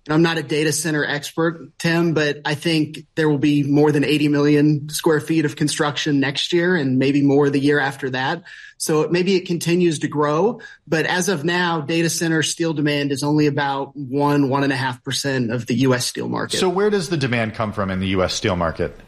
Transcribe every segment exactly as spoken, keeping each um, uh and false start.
I'm not a data center expert, Tim, but I think there will be more than eighty million square feet of construction next year and maybe more the year after that. So maybe it continues to grow. But as of now, data center steel demand is only about one, one and a half percent of the U S steel market. So where does the demand come from in the U S steel market?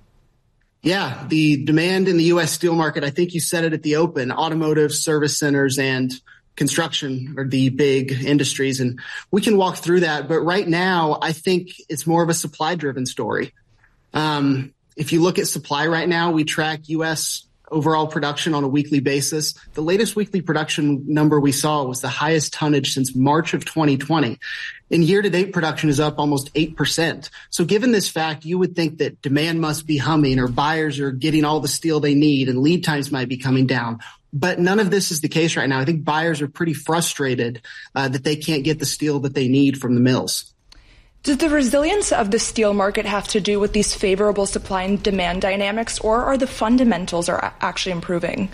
Yeah, the demand in the U S steel market, I think you said it at the open, automotive, service centers, and construction are the big industries. And we can walk through that. But right now, I think it's more of a supply driven story. Um, if you look at supply right now, we track U S overall production on a weekly basis. The latest weekly production number we saw was the highest tonnage since March of twenty twenty. And year-to-date production is up almost eight percent. So given this fact, you would think that demand must be humming or buyers are getting all the steel they need and lead times might be coming down. But none of this is the case right now. I think buyers are pretty frustrated uh, that they can't get the steel that they need from the mills. Does the resilience of the steel market have to do with these favorable supply and demand dynamics, or are the fundamentals are actually improving?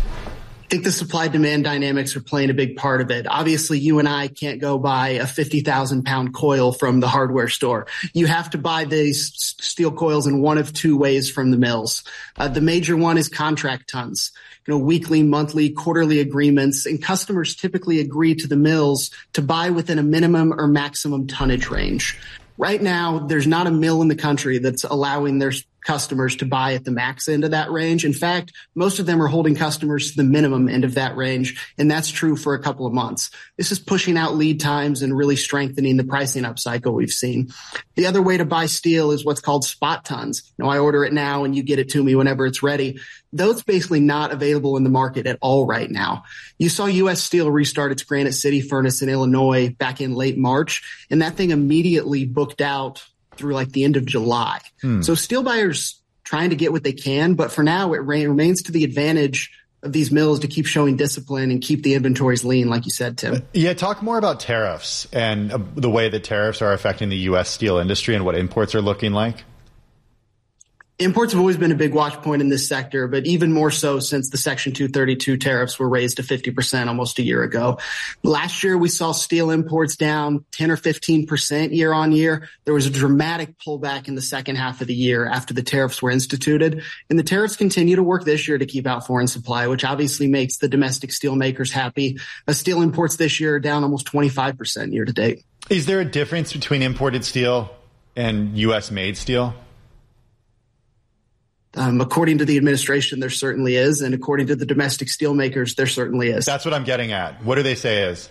I think the supply-demand dynamics are playing a big part of it. Obviously, you and I can't go buy a fifty thousand pound coil from the hardware store. You have to buy these steel coils in one of two ways from the mills. Uh, the major one is contract tons. You know, weekly, monthly, quarterly agreements, and customers typically agree to the mills to buy within a minimum or maximum tonnage range. Right now, there's not a mill in the country that's allowing their customers to buy at the max end of that range. In fact, most of them are holding customers to the minimum end of that range, and that's true for a couple of months. This is pushing out lead times and really strengthening the pricing upcycle we've seen. The other way to buy steel is what's called spot tons. You know, I order it now and you get it to me whenever it's ready. Those basically not available in the market at all right now. You saw U S Steel restart its Granite City furnace in Illinois back in late March, and that thing immediately booked out through like the end of July. Hmm. So steel buyers trying to get what they can, but for now it re- remains to the advantage of these mills to keep showing discipline and keep the inventories lean, like you said, Tim. Yeah, talk more about tariffs and uh, the way that tariffs are affecting the U S steel industry and what imports are looking like. Imports have always been a big watch point in this sector, but even more so since the Section two thirty-two tariffs were raised to fifty percent almost a year ago. Last year, we saw steel imports down ten or fifteen percent year on year. There was a dramatic pullback in the second half of the year after the tariffs were instituted. And the tariffs continue to work this year to keep out foreign supply, which obviously makes the domestic steel makers happy. Uh, steel imports this year are down almost twenty-five percent year to date. Is there a difference between imported steel and U S made steel? Um, according to the administration, there certainly is. And according to the domestic steelmakers, there certainly is. That's what I'm getting at. What do they say is?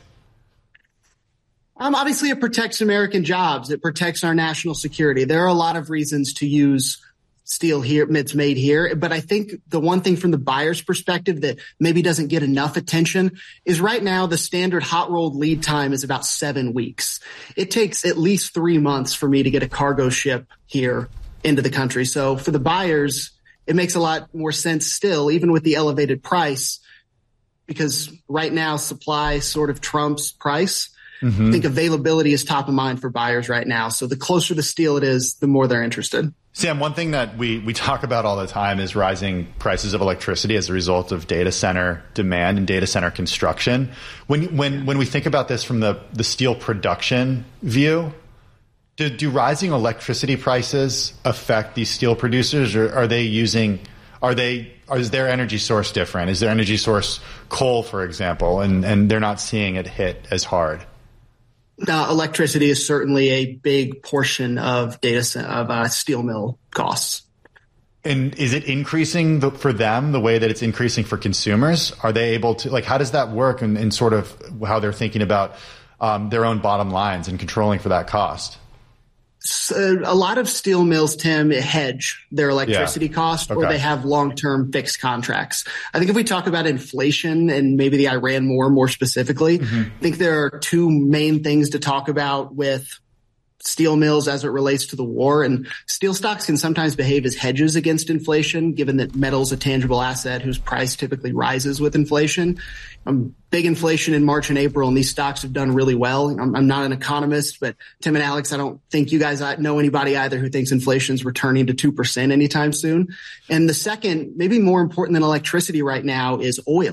Um, obviously, it protects American jobs. It protects our national security. There are a lot of reasons to use steel here, that's made here. But I think the one thing from the buyer's perspective that maybe doesn't get enough attention is right now the standard hot rolled lead time is about seven weeks. It takes at least three months for me to get a cargo ship here into the country. So for the buyers, it makes a lot more sense still, even with the elevated price, because right now supply sort of trumps price. Mm-hmm. I think availability is top of mind for buyers right now. So the closer the steel it is, the more they're interested. Sam, one thing that we, we talk about all the time is rising prices of electricity as a result of data center demand and data center construction. When when when we think about this from the, the steel production view, Do, do rising electricity prices affect these steel producers, or are they using, are they, or is their energy source different? Is their energy source coal, for example, and, and they're not seeing it hit as hard? Uh, electricity is certainly a big portion of data of uh, steel mill costs. And is it increasing the, for them the way that it's increasing for consumers? Are they able to, like, how does that work and, and sort of how they're thinking about um, their own bottom lines and controlling for that cost? So a lot of steel mills, Tim, hedge their electricity yeah. cost, or okay. they have long-term fixed contracts. I think if we talk about inflation and maybe the Iran war more specifically, mm-hmm. I think there are two main things to talk about with steel mills as it relates to the war. And steel stocks can sometimes behave as hedges against inflation, given that metal is a tangible asset whose price typically rises with inflation. Um, big inflation in March and April, and these stocks have done really well. I'm, I'm not an economist, but Tim and Alex, I don't think you guys know anybody either who thinks inflation's returning to two percent anytime soon. And the second, maybe more important than electricity right now, is oil.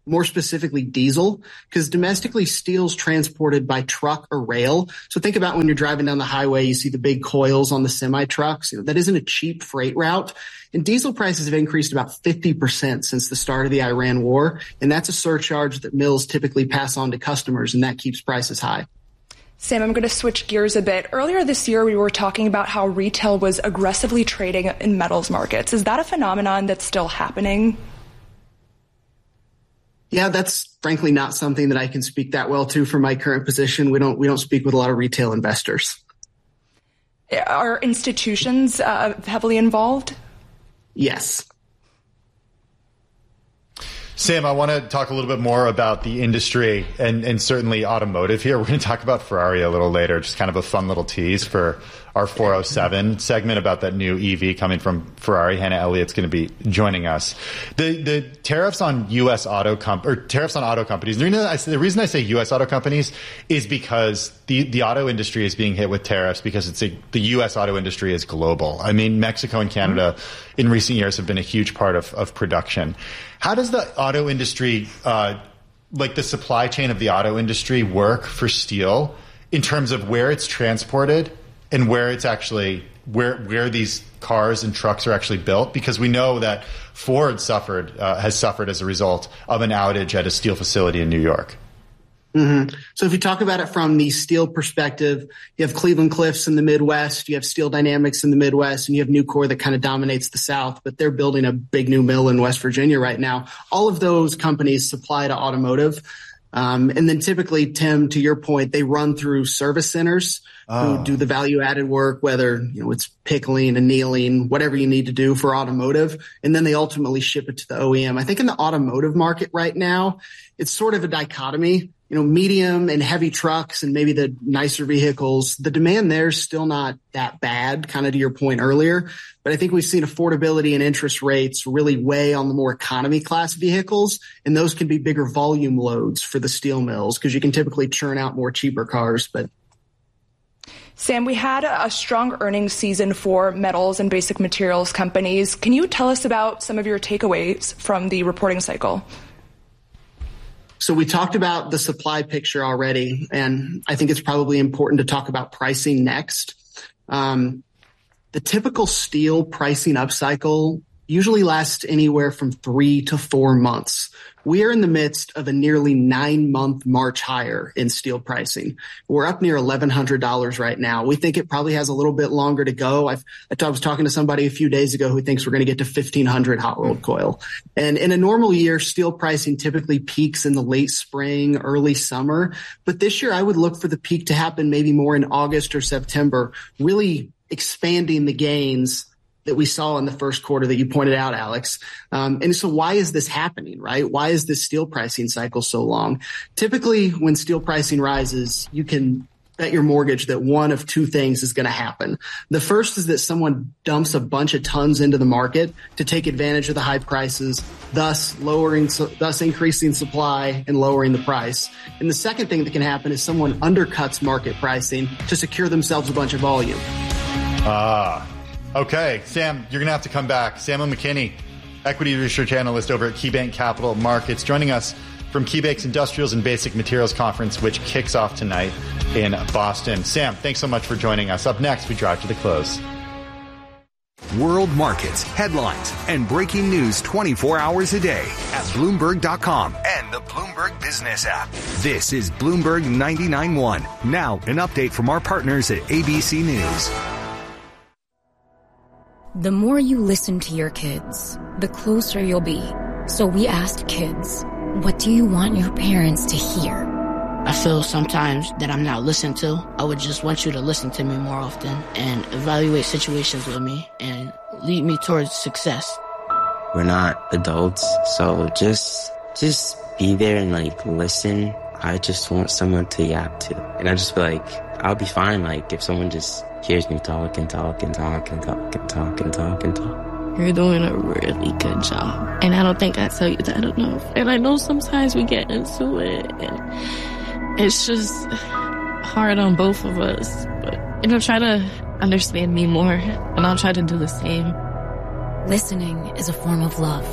more specifically diesel, because domestically steel's transported by truck or rail. So think about when you're driving down the highway, you see the big coils on the semi trucks. You know, that isn't a cheap freight route. And diesel prices have increased about fifty percent since the start of the Iran war. And that's a surcharge that mills typically pass on to customers, and that keeps prices high. Sam, I'm going to switch gears a bit. Earlier this year, we were talking about how retail was aggressively trading in metals markets. Is that a phenomenon that's still happening? Yeah, that's frankly not something that I can speak that well to from my current position. We don't we don't speak with a lot of retail investors. Are institutions uh, heavily involved? Yes. Sam, I want to talk a little bit more about the industry and, and certainly automotive here. We're going to talk about Ferrari a little later, just kind of a fun little tease for our four oh seven segment about that new E V coming from Ferrari. Hannah Elliott's going to be joining us. The the tariffs on U S auto comp or tariffs on auto companies. The reason I say, the reason I say U S auto companies is because the, the auto industry is being hit with tariffs because it's a, the U S auto industry is global. I mean, Mexico and Canada mm-hmm. in recent years have been a huge part of, of production. How does the auto industry, uh, like the supply chain of the auto industry, work for steel in terms of where it's transported and where it's actually where where these cars and trucks are actually built? Because we know that Ford suffered uh, has suffered as a result of an outage at a steel facility in New York. Mm-hmm. So if you talk about it from the steel perspective, you have Cleveland Cliffs in the Midwest, you have Steel Dynamics in the Midwest, and you have Nucor that kind of dominates the South, but they're building a big new mill in West Virginia right now. All of those companies supply to automotive. Um, and then typically, Tim, to your point, they run through service centers oh. who do the value added work, whether, you know, it's pickling, annealing, whatever you need to do for automotive. And then they ultimately ship it to the O E M. I think in the automotive market right now, it's sort of a dichotomy. You know, medium and heavy trucks and maybe the nicer vehicles, the demand there is still not that bad, kind of to your point earlier. But I think we've seen affordability and interest rates really weigh on the more economy class vehicles. And those can be bigger volume loads for the steel mills because you can typically churn out more cheaper cars. But Sam, we had a strong earnings season for metals and basic materials companies. Can you tell us about some of your takeaways from the reporting cycle? So we talked about the supply picture already, and I think it's probably important to talk about pricing next. Um, the typical steel pricing upcycle usually lasts anywhere from three to four months. We are in the midst of a nearly nine-month march higher in steel pricing. We're up near eleven hundred dollars right now. We think it probably has a little bit longer to go. I've, I was talking to somebody a few days ago who thinks we're going to get to fifteen hundred hot-rolled coil. And in a normal year, steel pricing typically peaks in the late spring, early summer. But this year, I would look for the peak to happen maybe more in August or September, really expanding the gains that we saw in the first quarter that you pointed out, Alex. Um, and so why is this happening, right? Why is this steel pricing cycle so long? Typically, when steel pricing rises, you can bet your mortgage that one of two things is going to happen. The first is that someone dumps a bunch of tons into the market to take advantage of the high prices, thus lowering, thus increasing supply and lowering the price. And the second thing that can happen is someone undercuts market pricing to secure themselves a bunch of volume. Ah. Okay, Sam, you're going to have to come back. Samuel McKinney, equity research analyst over at KeyBanc Capital Markets, joining us from KeyBanc's Industrials and Basic Materials Conference, which kicks off tonight in Boston. Sam, thanks so much for joining us. Up next, we drive to the close. World markets, headlines, and breaking news twenty-four hours a day at Bloomberg dot com and the Bloomberg Business app. This is Bloomberg ninety-nine point one. Now, an update from our partners at A B C News. The more you listen to your kids, the closer you'll be. So we asked kids, what do you want your parents to hear? I feel sometimes that I'm not listened to. I would just want you to listen to me more often and evaluate situations with me and lead me towards success. We're not adults, so just just be there and like listen. I just want someone to yap to. And I just feel like I'll be fine like if someone just hears me talk and talk and talk and talk and talk and talk and talk. You're doing a really good job. And I don't think I tell you that enough. And I know sometimes we get into it and it's just hard on both of us. But, you know, try to understand me more and I'll try to do the same. Listening is a form of love.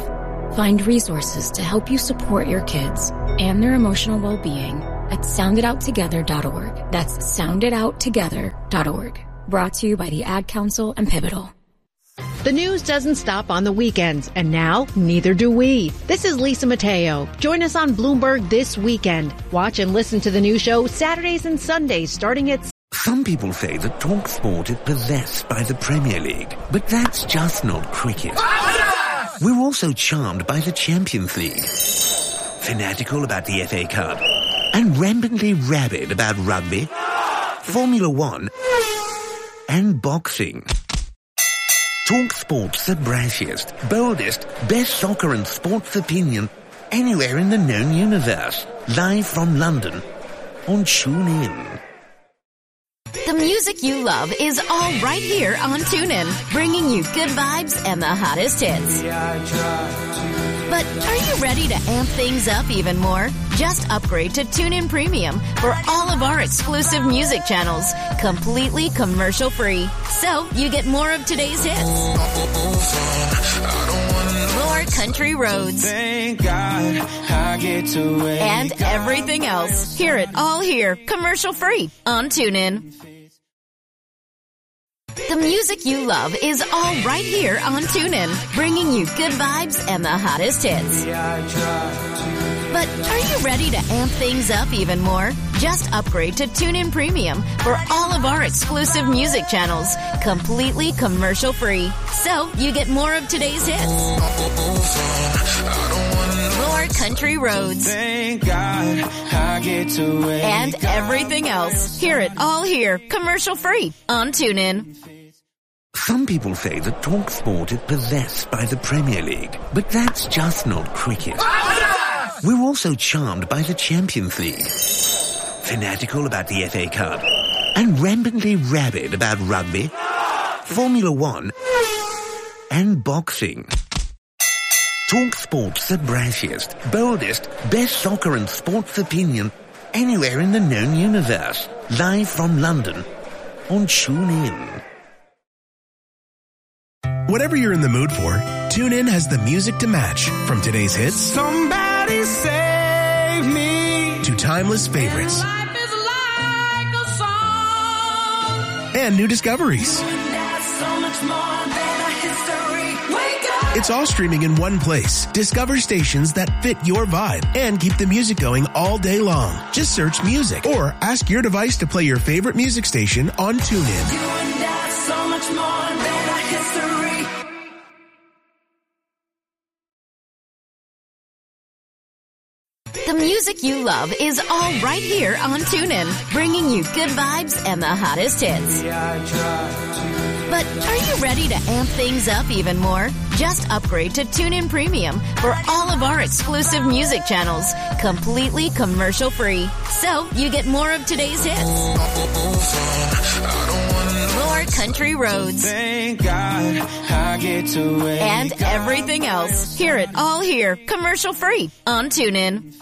Find resources to help you support your kids and their emotional well-being at sound it out together dot org. That's sound it out together dot org. Brought to you by the Ad Council and Pivotal. The news doesn't stop on the weekends, and now neither do we. This is Lisa Mateo. Join us on Bloomberg This Weekend. Watch and listen to the new show Saturdays and Sundays starting at... Some people say that TalkSport is possessed by the Premier League, but that's just not cricket. We're also charmed by the Champions League, fanatical about the F A Cup, and rampantly rabid about rugby, Formula One, and boxing. TalkSport's the brashiest, boldest, best soccer and sports opinion anywhere in the known universe. Live from London on TuneIn. The music you love is all right here on TuneIn, bringing you good vibes and the hottest hits. But are you ready to amp things up even more? Just upgrade to TuneIn Premium for all of our exclusive music channels, completely commercial-free. So you get more of today's hits, more country roads, Thank God I get to wake and everything else. Hear it all here, commercial-free on TuneIn. The music you love is all right here on TuneIn, bringing you good vibes and the hottest hits. But are you ready to amp things up even more? Just upgrade to TuneIn Premium for all of our exclusive music channels, completely commercial-free. So you get more of today's hits, more country roads, Thank God I get to wake and everything else. Hear it all here, commercial-free on TuneIn. Some people say that TalkSport is possessed by the Premier League, but that's just not cricket. We're also charmed by the Champions League, fanatical about the F A Cup, and rampantly rabid about rugby, Formula One, and boxing. TalkSport's the brashiest, boldest, best soccer and sports opinion anywhere in the known universe. Live from London on TuneIn. Whatever you're in the mood for, TuneIn has the music to match. From today's hits, Somebody save me, to timeless favorites, and life is like a song, and new discoveries. that's so much more than a history. Wake up! It's all streaming in one place. Discover stations that fit your vibe and keep the music going all day long. Just search music or ask your device to play your favorite music station on TuneIn. You and I, so much more than a history. The music you love is all right here on TuneIn, bringing you good vibes and the hottest hits. But are you ready to amp things up even more? Just upgrade to TuneIn Premium for all of our exclusive music channels, completely commercial-free. So you get more of today's hits, more country roads, Thank God I get to wake and everything else. Hear it all here, commercial-free on TuneIn.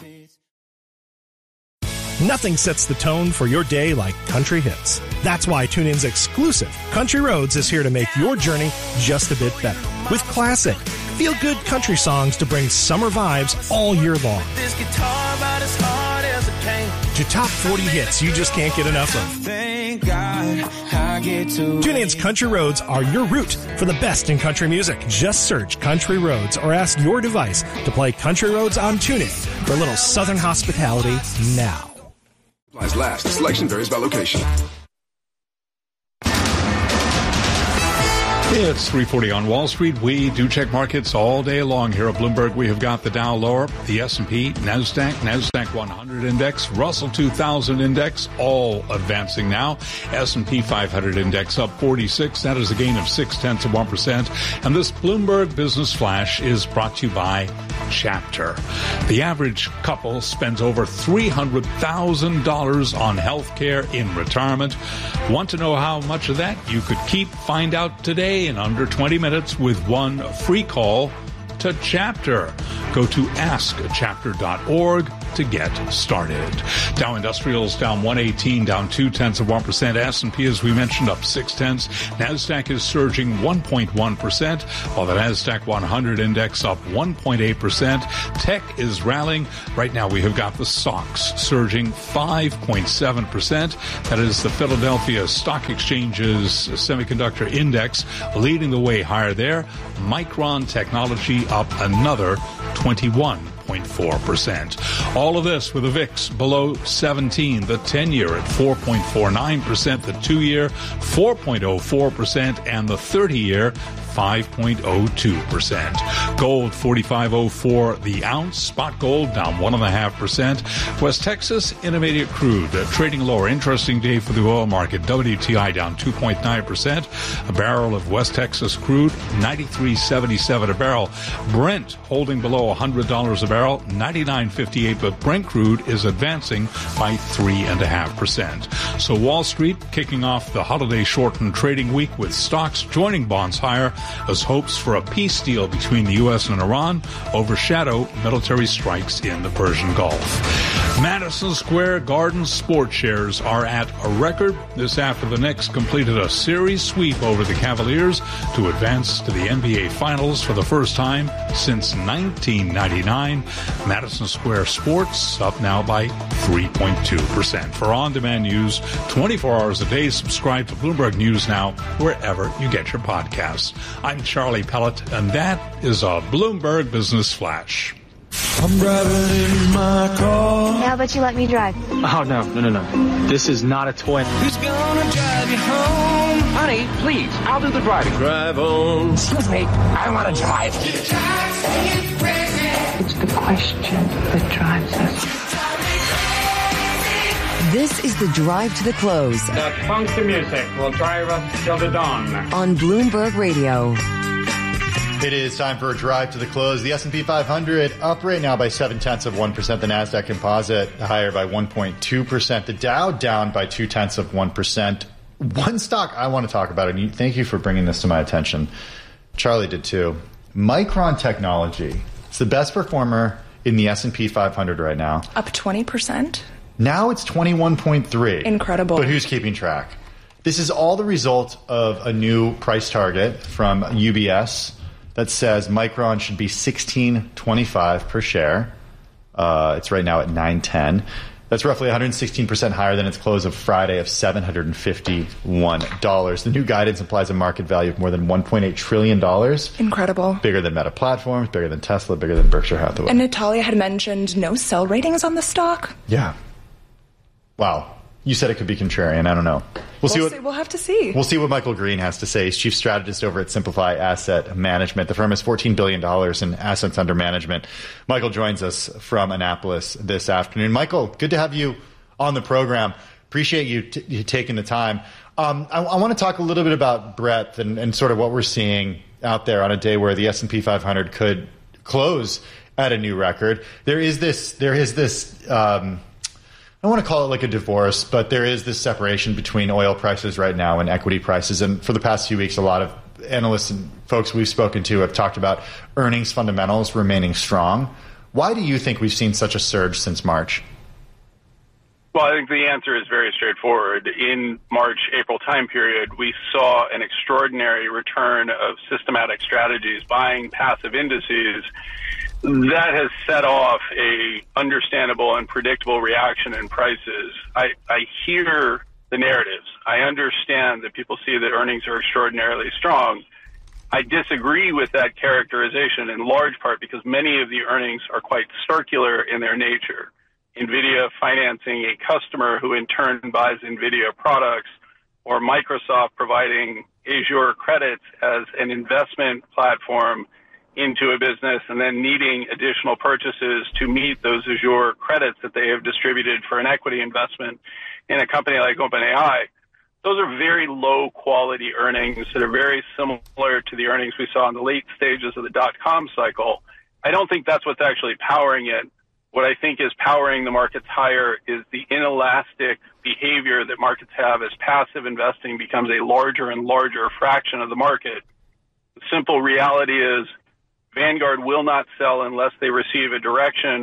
Nothing sets the tone for your day like country hits. That's why TuneIn's exclusive Country Roads is here to make your journey just a bit better. With classic, feel-good country songs to bring summer vibes all year long. This guitar about as hard as it can. To top forty hits you just can't get enough of. Thank God I get to TuneIn's Country Roads are your route for the best in country music. Just search Country Roads or ask your device to play Country Roads on TuneIn for a little southern hospitality now. Supplies last. Selection varies by location. It's three forty on Wall Street. We do check markets all day long here at Bloomberg. We have got the Dow lower, the S and P, NASDAQ, NASDAQ one hundred index, Russell two thousand index, all advancing now. S and P five hundred index up forty-six. That is a gain of six tenths of one percent. And this Bloomberg Business Flash is brought to you by Chapter. The average couple spends over three hundred thousand dollars on health care in retirement. Want to know how much of that you could keep? Find out today in under twenty minutes with one free call to Chapter. Go to ask chapter dot org to get started. Dow Industrials down one eighteen, down two tenths of one percent. S and P, as we mentioned, up six tenths. NASDAQ is surging one point one percent, while the NASDAQ one hundred index up one point eight percent. Tech is rallying. Right now we have got the stocks surging five point seven percent. That is the Philadelphia Stock Exchange's semiconductor index leading the way higher there. Micron Technology up another twenty-one point four percent. All of this with the V I X below seventeen, the ten-year at four point four nine percent, the two-year four point oh four percent, and the thirty-year five point oh two percent. Gold forty-five oh four the ounce. Spot gold down one point five percent. West Texas Intermediate crude uh, trading lower. Interesting day for the oil market. W T I down two point nine percent. A barrel of West Texas crude ninety-three seventy-seven a barrel. Brent holding below one hundred dollars a barrel, ninety-nine fifty-eight, but Brent crude is advancing by three point five percent. So Wall Street kicking off the holiday shortened trading week with stocks joining bonds higher as hopes for a peace deal between the U S and Iran overshadow military strikes in the Persian Gulf. Madison Square Garden sports shares are at a record. This after the Knicks completed a series sweep over the Cavaliers to advance to the N B A Finals for the first time since nineteen ninety-nine. Madison Square Sports up now by three point two percent. For on-demand news twenty-four hours a day, subscribe to Bloomberg News Now wherever you get your podcasts. I'm Charlie Pellet, and that is a Bloomberg Business Flash. I'm driving in my car. How about you let me drive? Oh, no, no, no, no. This is not a toy. Who's gonna drive you home? Honey, please, I'll do the driving. Drive on. Excuse me, I want to drive. It's the question that drives us. This is the drive to the close. That funky music will drive us till the dawn. On Bloomberg Radio. It is time for a drive to the close. The S and P five hundred up right now by seven tenths of one percent. The NASDAQ Composite higher by one point two percent. The Dow down by two tenths of one percent. One stock I want to talk about, and you, thank you for bringing this to my attention. Charlie did too. Micron Technology. It's the best performer in the S and P five hundred right now. Up twenty percent. Now it's twenty-one point three. Incredible. But who's keeping track? This is all the result of a new price target from U B S that says Micron should be sixteen twenty-five per share. Uh, it's right now at nine ten. That's roughly one hundred sixteen percent higher than its close of Friday of seven hundred fifty-one dollars. The new guidance implies a market value of more than one point eight trillion dollars. Incredible. Bigger than Meta Platforms, bigger than Tesla, bigger than Berkshire Hathaway. And Natalia had mentioned no sell ratings on the stock. Yeah. Wow. You said it could be contrarian. I don't know. We'll, We'll, see what see, we'll have to see. We'll see what Michael Green has to say. He's chief strategist over at Simplify Asset Management. The firm has fourteen billion dollars in assets under management. Michael joins us from Annapolis this afternoon. Michael, good to have you on the program. Appreciate you, t- you taking the time. Um, I, I want to talk a little bit about breadth and, and sort of what we're seeing out there on a day where the S and P five hundred could close at a new record. There is this. There is this. Um, I don't want to call it like a divorce, but there is this separation between oil prices right now and equity prices. And for the past few weeks, a lot of analysts and folks we've spoken to have talked about earnings fundamentals remaining strong. Why do you think we've seen such a surge since March? Well, I think the answer is very straightforward. In March, April time period, we saw an extraordinary return of systematic strategies, buying passive indices. That has set off a understandable and predictable reaction in prices. I, I hear the narratives. I understand that people see that earnings are extraordinarily strong. I disagree with that characterization in large part because many of the earnings are quite circular in their nature. NVIDIA financing a customer who in turn buys NVIDIA products, or Microsoft providing Azure credits as an investment platform into a business and then needing additional purchases to meet those Azure credits that they have distributed for an equity investment in a company like OpenAI. Those are very low quality earnings that are very similar to the earnings we saw in the late stages of the dot-com cycle. I don't think that's what's actually powering it. What I think is powering the markets higher is the inelastic behavior that markets have as passive investing becomes a larger and larger fraction of the market. The simple reality is Vanguard will not sell unless they receive a direction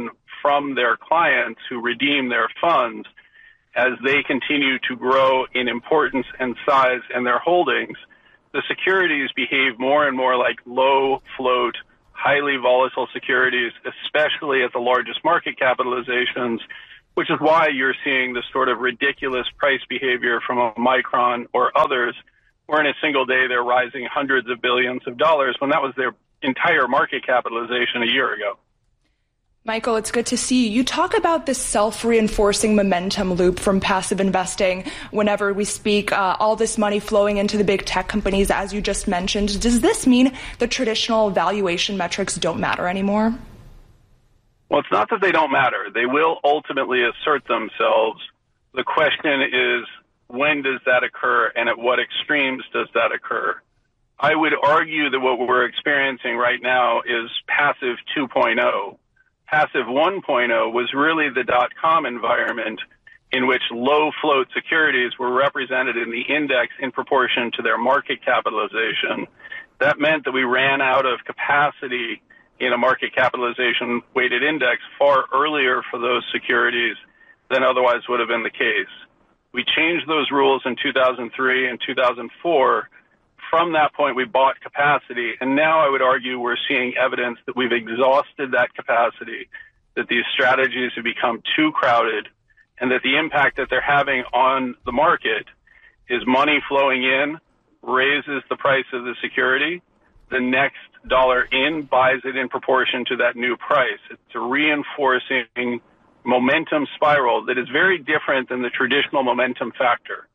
from their clients who redeem their funds as they continue to grow in importance and size in their holdings. The securities behave more and more like low float, highly volatile securities, especially at the largest market capitalizations, which is why you're seeing this sort of ridiculous price behavior from a Micron or others, where in a single day they're rising hundreds of billions of dollars when that was their entire market capitalization a year ago. Michael, it's good to see you. You talk about this self-reinforcing momentum loop from passive investing whenever we speak, uh, all this money flowing into the big tech companies, as you just mentioned. Does this mean the traditional valuation metrics don't matter anymore? Well, it's not that they don't matter. They will ultimately assert themselves. The question is, when does that occur and at what extremes does that occur? I would argue that what we're experiencing right now is passive two point oh. Passive one point oh was really the dot-com environment in which low-float securities were represented in the index in proportion to their market capitalization. That meant that we ran out of capacity in a market capitalization weighted index far earlier for those securities than otherwise would have been the case. We changed those rules in two thousand three and two thousand four. From that point, we bought capacity, and now I would argue we're seeing evidence that we've exhausted that capacity, that these strategies have become too crowded, and that the impact that they're having on the market is money flowing in, raises the price of the security, the next dollar in buys it in proportion to that new price. It's a reinforcing momentum spiral that is very different than the traditional momentum factor.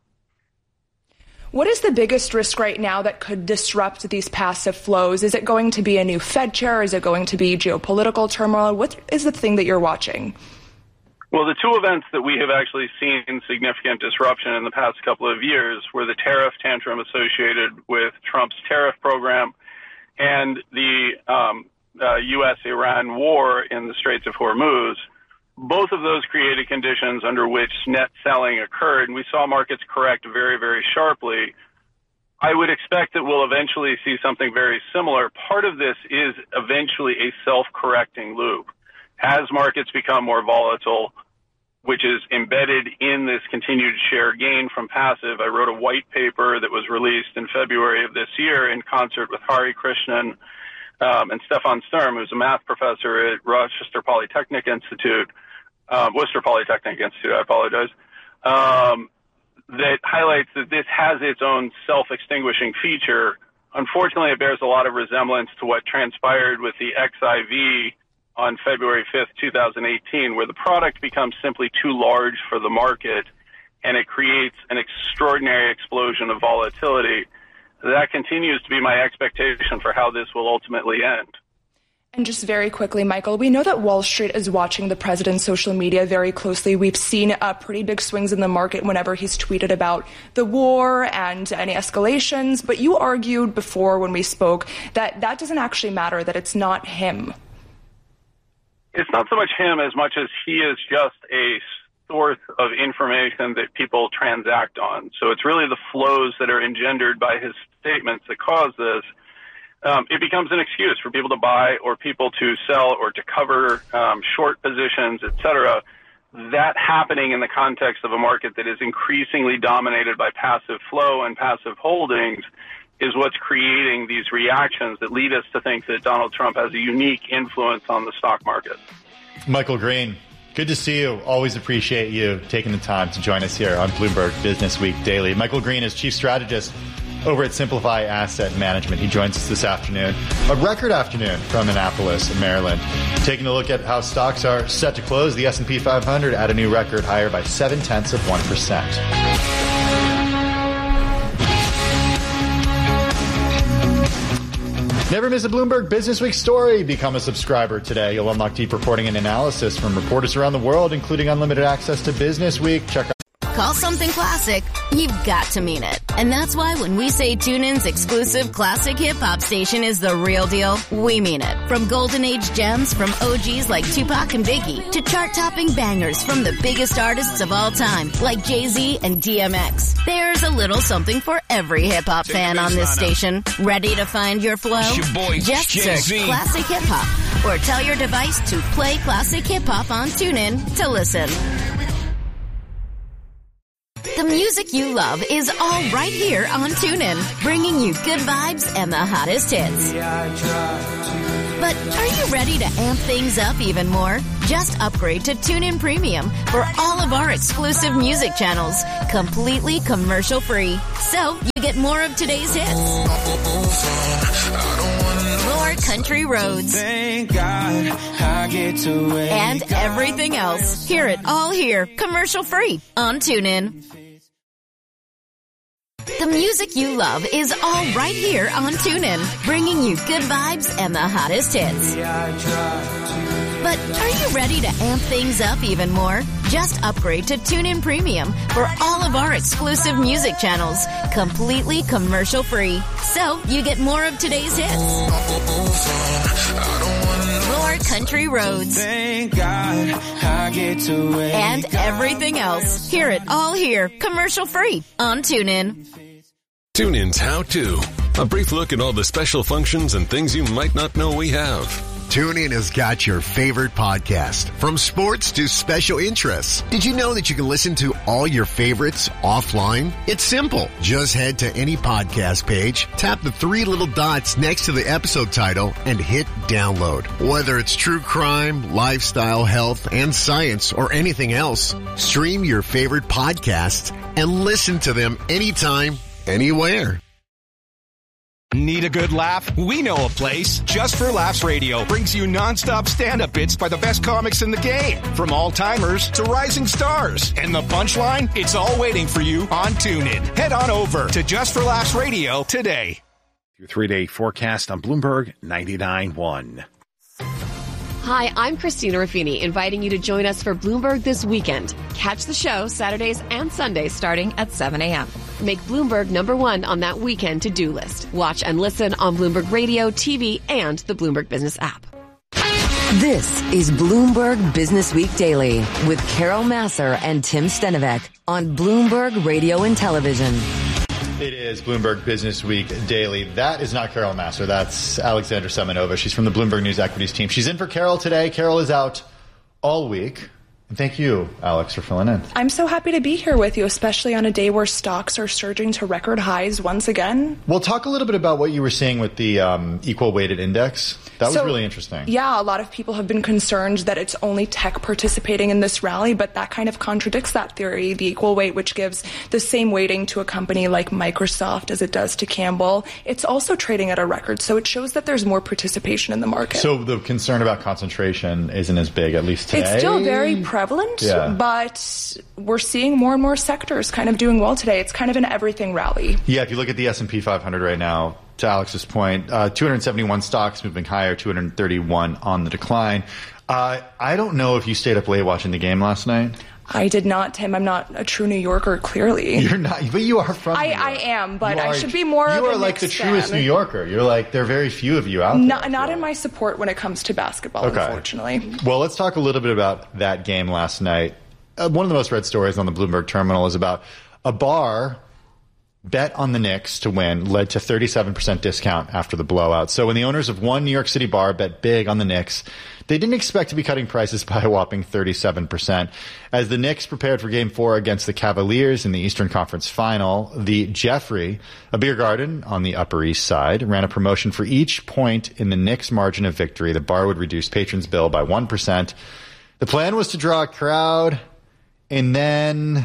What is the biggest risk right now that could disrupt these passive flows? Is it going to be a new Fed chair? Is it going to be geopolitical turmoil? What is the thing that you're watching? Well, the two events that we have actually seen significant disruption in the past couple of years were the tariff tantrum associated with Trump's tariff program and the um, uh, U S Iran war in the Straits of Hormuz. Both of those created conditions under which net selling occurred, and we saw markets correct very, very sharply. I would expect that we'll eventually see something very similar. Part of this is eventually a self-correcting loop. As markets become more volatile, which is embedded in this continued share gain from passive, I wrote a white paper that was released in February of this year in concert with Hari Krishnan um, and Stefan Sturm, who's a math professor at Rochester Polytechnic Institute, uh, Worcester Polytechnic Institute, I apologize, um, that highlights that this has its own self-extinguishing feature. Unfortunately, it bears a lot of resemblance to what transpired with the X I V on February fifth, two thousand eighteen, where the product becomes simply too large for the market and it creates an extraordinary explosion of volatility. That continues to be my expectation for how this will ultimately end. And just very quickly, Michael, we know that Wall Street is watching the president's social media very closely. We've seen uh, pretty big swings in the market whenever he's tweeted about the war and any escalations. But you argued before when we spoke that that doesn't actually matter, that it's not him. It's not so much him as much as he is just a source of information that people transact on. So it's really the flows that are engendered by his statements that cause this. Um, it becomes an excuse for people to buy or people to sell or to cover um, short positions, et cetera. That happening in the context of a market that is increasingly dominated by passive flow and passive holdings is what's creating these reactions that lead us to think that Donald Trump has a unique influence on the stock market. Michael Green, good to see you. Always appreciate you taking the time to join us here on Bloomberg Business Week Daily. Michael Green is Chief Strategist over at Simplify Asset Management. He joins us this afternoon. A record afternoon from Annapolis, Maryland. Taking a look at how stocks are set to close. The S and P five hundred at a new record higher by seven-tenths of one percent. Never miss a Bloomberg Business Week story. Become a subscriber today. You'll unlock deep reporting and analysis from reporters around the world, including unlimited access to Business Week. Check out Call something classic, you've got to mean it. And that's why when we say TuneIn's exclusive classic hip-hop station is the real deal, we mean it. From golden age gems from O Gs like Tupac and Biggie to chart-topping bangers from the biggest artists of all time like Jay-Z and D M X. There's a little something for every hip-hop fan on this station. Ready to find your flow? It's your boy, Just Jay-Z. search classic hip-hop or tell your device to play classic hip-hop on TuneIn to listen. The music you love is all right here on TuneIn, bringing you good vibes and the hottest hits. But are you ready to amp things up even more? Just upgrade to TuneIn Premium for all of our exclusive music channels, completely commercial-free. So you get more of today's hits, more country roads, Thank God I get to wake and everything else. Hear it all here, commercial-free on TuneIn. The music you love is all right here on TuneIn, bringing you good vibes and the hottest hits. But are you ready to amp things up even more? Just upgrade to TuneIn Premium for all of our exclusive music channels, completely commercial-free. So you get more of today's hits, more country roads, Thank God I get to wake and everything else. Hear it all here, commercial-free on TuneIn. TuneIn's How To. A brief look at all the special functions and things you might not know we have. TuneIn has got your favorite podcast, from sports to special interests. Did you know that you can listen to all your favorites offline? It's simple. Just head to any podcast page, tap the three little dots next to the episode title, and hit download. Whether it's true crime, lifestyle, health, and science, or anything else, stream your favorite podcasts and listen to them anytime, anywhere. Need a good laugh? We know a place. Just for Laughs Radio brings you nonstop stand-up bits by the best comics in the game. From all-timers to rising stars. And the punchline? It's all waiting for you on TuneIn. Head on over to Just for Laughs Radio today. Your three-day forecast on Bloomberg ninety-nine point one. Hi, I'm Christina Ruffini, inviting you to join us for Bloomberg This Weekend. Catch the show Saturdays and Sundays starting at seven a.m. Make Bloomberg number one on that weekend to-do list. Watch and listen on Bloomberg Radio, T V, and the Bloomberg Business app. This is Bloomberg Business Week Daily with Carol Massar and Tim Stenovec on Bloomberg Radio and Television. It is Bloomberg Business Week Daily. That is not Carol Massar. That's Alexandra Semenova. She's from the Bloomberg News Equities team. She's in for Carol today. Carol is out all week. And thank you, Alex, for filling in. I'm so happy to be here with you, especially on a day where stocks are surging to record highs once again. We'll talk a little bit about what you were seeing with the um, equal weighted index. That was so, really interesting. Yeah, a lot of people have been concerned that it's only tech participating in this rally, but that kind of contradicts that theory. The equal weight, which gives the same weighting to a company like Microsoft as it does to Campbell, it's also trading at a record. So it shows that there's more participation in the market. So the concern about concentration isn't as big, at least today? It's still very prevalent, yeah. But we're seeing more and more sectors kind of doing well today. It's kind of an everything rally. Yeah, if you look at the S and P five hundred right now, to Alex's point, uh, two hundred seventy-one stocks moving higher, two hundred thirty-one on the decline. Uh, I don't know if you stayed up late watching the game last night. I did not, Tim. I'm not a true New Yorker, clearly. You're not, but you are from I, New York. I am, but are, I should be more of a You are like the truest fan. New Yorker. You're like, there are very few of you out there. Not, not in my support when it comes to basketball, okay. Unfortunately. Well, let's talk a little bit about that game last night. Uh, one of the most read stories on the Bloomberg terminal is about a bar bet on the Knicks to win led to thirty-seven percent discount after the blowout. So when the owners of one New York City bar bet big on the Knicks, they didn't expect to be cutting prices by a whopping thirty-seven percent. As the Knicks prepared for Game four against the Cavaliers in the Eastern Conference Final, the Jeffrey, a beer garden on the Upper East Side, ran a promotion for each point in the Knicks' margin of victory. The bar would reduce patrons' bill by one percent. The plan was to draw a crowd, and then...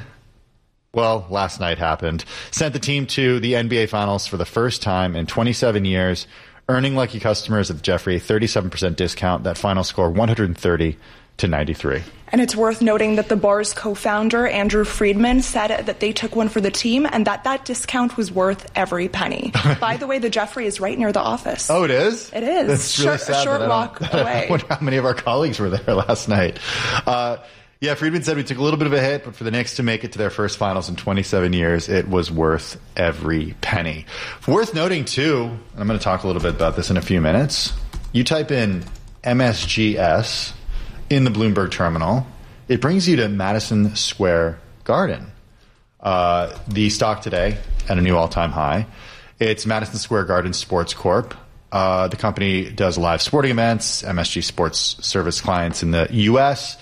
well, last night happened. Sent the team to the N B A Finals for the first time in twenty-seven years, earning lucky customers at the Jeffrey a thirty-seven percent discount. That final score, one hundred thirty to ninety-three. And it's worth noting that the bar's co-founder, Andrew Friedman, said that they took one for the team and that that discount was worth every penny. By the way, the Jeffrey is right near the office. Oh, it is? It is. That's really short, sad. A short walk away. I wonder how many of our colleagues were there last night. Uh, Yeah, Friedman said we took a little bit of a hit, but for the Knicks to make it to their first finals in twenty-seven years, it was worth every penny. Worth noting, too, and I'm going to talk a little bit about this in a few minutes, you type in M S G S in the Bloomberg terminal, it brings you to Madison Square Garden. Uh, the stock today at a new all-time high. It's Madison Square Garden Sports Corp. Uh, the company does live sporting events, M S G Sports Service clients in the U S.